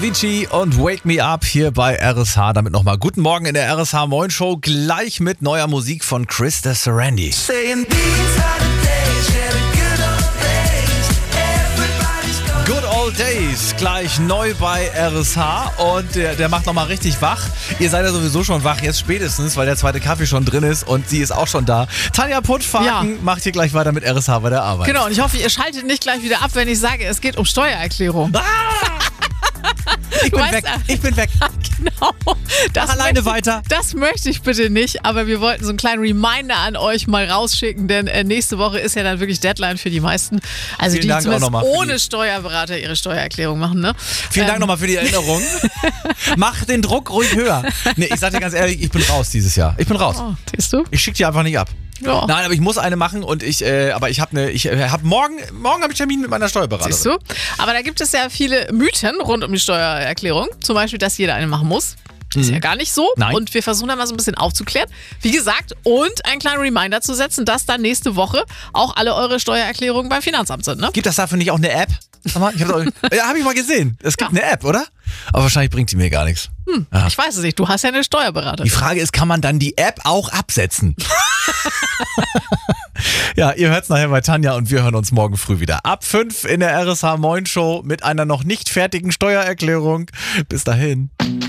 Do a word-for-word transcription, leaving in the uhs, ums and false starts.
Avicii und Wake Me Up hier bei R S H. Damit nochmal guten Morgen in der R S H Moin Show. Gleich mit neuer Musik von Chris de Serendi. Good Old Days, gleich neu bei R S H und der, der macht nochmal richtig wach. Ihr seid ja sowieso schon wach, jetzt spätestens, weil der zweite Kaffee schon drin ist und sie ist auch schon da. Tanja Puttfaken Ja. macht hier gleich weiter mit R S H bei der Arbeit. Genau, und ich hoffe, ihr schaltet nicht gleich wieder ab, wenn ich sage, es geht um Steuererklärung. Ah! Ich Du bin weißt weg, ja- ich bin weg. Genau. Das Mach alleine möchte, weiter. Das möchte ich bitte nicht, aber wir wollten so einen kleinen Reminder an euch mal rausschicken, denn äh, nächste Woche ist ja dann wirklich Deadline für die meisten. Also Vielen die Dank auch zumindest nochmal für ohne die- Steuerberater ihre Steuererklärung machen. Ne? Vielen Dank Ähm, nochmal für die Erinnerung. Mach den Druck ruhig höher. Nee, ich sag dir ganz ehrlich, ich bin raus dieses Jahr. Ich bin raus. Oh, siehst du? Ich schick die einfach nicht ab. Ja. Nein, aber ich muss eine machen und ich, äh, aber ich habe eine, ich äh, habe morgen, morgen habe ich Termin mit meiner Steuerberaterin. Siehst du? Aber da gibt es ja viele Mythen rund um die Steuererklärung. Zum Beispiel, dass jeder eine machen muss. Ist ja gar nicht so. Nein. Und wir versuchen da mal so ein bisschen aufzuklären. Wie gesagt, und einen kleinen Reminder zu setzen, dass dann nächste Woche auch alle eure Steuererklärungen beim Finanzamt sind. Ne? Gibt das dafür nicht auch eine App? Sag mal, ich hab's auch, ja, habe ich mal gesehen. Es gibt Ja. eine App, oder? Aber wahrscheinlich bringt die mir gar nichts. Ja. Ich weiß es nicht. Du hast ja eine Steuerberaterin. Die Frage ist, kann man dann die App auch absetzen? Ja, ihr hört's nachher bei Tanja und wir hören uns morgen früh wieder. Ab fünf in der R S H Moin Show mit einer noch nicht fertigen Steuererklärung. Bis dahin.